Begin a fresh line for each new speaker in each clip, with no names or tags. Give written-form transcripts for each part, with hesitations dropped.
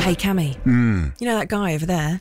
Hey, Cammy. You know that guy over there?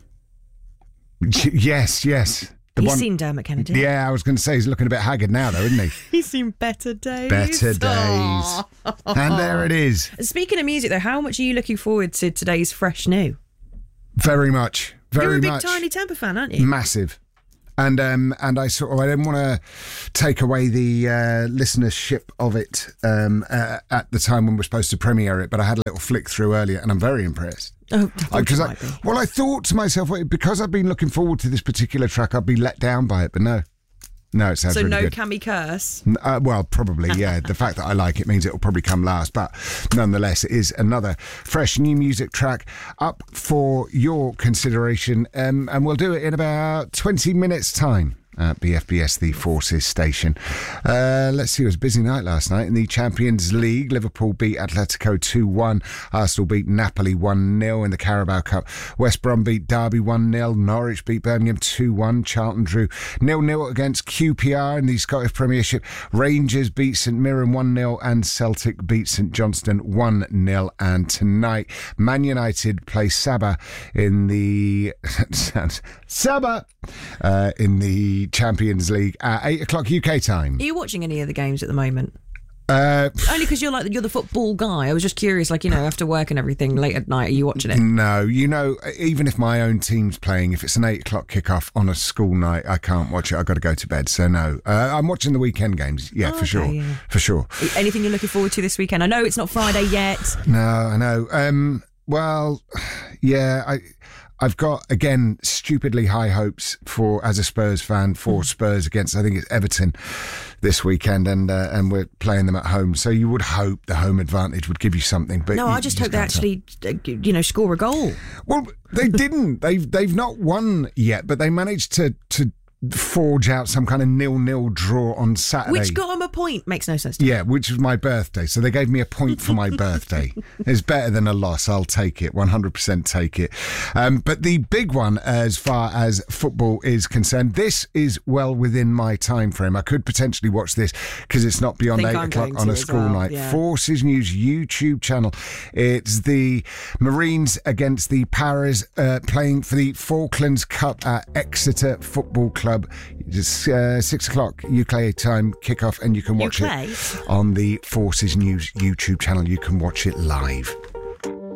Yes.
He's seen Dermot Kennedy.
Yeah, I was going to say he's looking a bit haggard now, though, isn't he?
He's seen better days.
Better days. And there it is.
Speaking of music, though, how much are you looking forward to today's Fresh New?
Very much.
You're a big Tiny Temper fan, aren't you?
Massive. And I I didn't want to take away the listenership of it at the time when we're supposed to premiere it, but I had a little flick through earlier, and I'm very impressed.
Oh,
I thought to myself, because I've been looking forward to this particular track, I'd be let down by it, but no, it sounds really good.
Cammy curse?
Well, probably, yeah. The fact that I like it means it'll probably come last, but nonetheless, it is another fresh new music track up for your consideration, and we'll do it in about 20 minutes' time. At BFBS, the Forces station. Let's see, it was a busy night last night in the Champions League. Liverpool beat Atletico 2-1. Arsenal beat Napoli 1-0 in the Carabao Cup. West Brom beat Derby 1-0. Norwich beat Birmingham 2-1. Charlton drew 0-0 against QPR in the Scottish Premiership. Rangers beat St Mirren 1-0 and Celtic beat St Johnstone 1-0. And tonight, Man United play Sabah in the in the Champions League at 8 o'clock UK time.
Are you watching any of the games at the moment? Only because you're the football guy. I was just curious, after work and everything, late at night, are you watching it?
No, even if my own team's playing, if it's an 8 o'clock kickoff on a school night, I can't watch it. I've got to go to bed. So no, I'm watching the weekend games. Yeah, for sure.
Anything you're looking forward to this weekend? I know it's not Friday yet.
No, I know. Well, yeah, I've got, again, stupidly high hopes as a Spurs fan, for Spurs against, I think it's Everton this weekend, and we're playing them at home. So you would hope the home advantage would give you something. But
no, I just hope they actually, score a goal.
Well, they didn't. They've not won yet, but they managed to forge out some kind of 0-0 draw on Saturday.
Which got them a point. Makes no sense to me.
Yeah, which was my birthday. So they gave me a point for my birthday. It's better than a loss. I'll take it. 100% take it. But the big one, as far as football is concerned, this is well within my time frame. I could potentially watch this because it's not beyond 8 o'clock on a school night. Yeah. Forces News YouTube channel. It's the Marines against the Paras playing for the Falklands Cup at Exeter Football Club. It's 6 o'clock UK time kickoff, and you can watch it on the Forces News YouTube channel. You can watch it live.